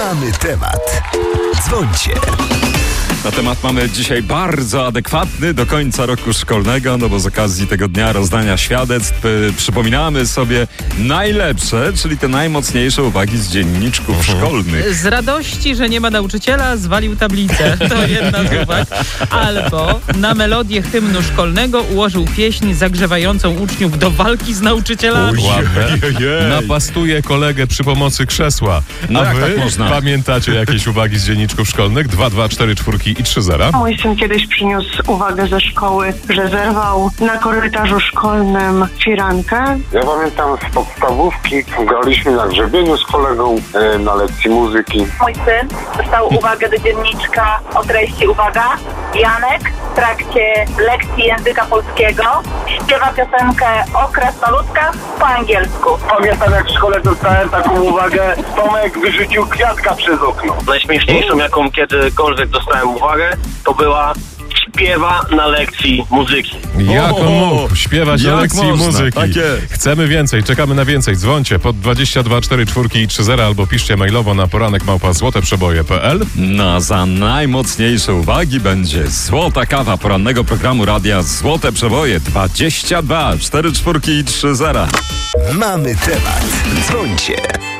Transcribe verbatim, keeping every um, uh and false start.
Mamy temat. Dzwońcie. Na temat mamy dzisiaj bardzo adekwatny do końca roku szkolnego, no bo z okazji tego dnia rozdania świadectw y, przypominamy sobie najlepsze, czyli te najmocniejsze uwagi z dzienniczków uh-huh. szkolnych. Z radości, że nie ma nauczyciela, zwalił tablicę. To jedna z uwag. Albo na melodię hymnu szkolnego ułożył pieśń zagrzewającą uczniów do walki z nauczycielami. Napastuje kolegę przy pomocy krzesła. No A jak wy tak można? Pamiętacie jakieś uwagi z dzienniczków szkolnych? dwa, dwa, cztery, cztery i trzy zera. Mój syn kiedyś przyniósł uwagę ze szkoły, że zerwał na korytarzu szkolnym firankę. Ja pamiętam z podstawówki, graliśmy na grzebieniu z kolegą e, na lekcji muzyki. Mój syn dostał uwagę do dzienniczka o treści, uwaga, Janek w trakcie lekcji języka polskiego śpiewa piosenkę o krasnoludkach po angielsku. Pamiętam, jak w szkole dostałem taką uwagę, Tomek wyrzucił kwiatka przez okno. Najśmieszniejszą, jaką kiedykolwiek dostałem uwagę, to była śpiewa na lekcji muzyki. Jak on mógł śpiewać na Jak lekcji można? muzyki? Tak jest. Chcemy więcej, czekamy na więcej. Dzwońcie pod dwadzieścia dwa, cztery, cztery i trzy zera albo piszcie mailowo na poranek małpa złote przeboje kropka p l. No, za najmocniejsze uwagi będzie złota kawa porannego programu radia Złote Przeboje dwadzieścia dwa, cztery, cztery i trzy zera. Mamy temat. Dzwońcie.